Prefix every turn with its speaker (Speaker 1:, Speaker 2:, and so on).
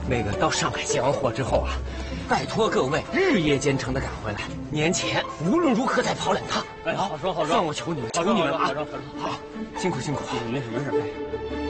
Speaker 1: 那个到上海卸完货之后啊，拜托各位日夜兼程的赶回来，年前无论如何再跑2趟。
Speaker 2: 哎，好说好说，
Speaker 1: 算我求你们，求你们了啊！好，辛苦辛苦，
Speaker 2: 允是费。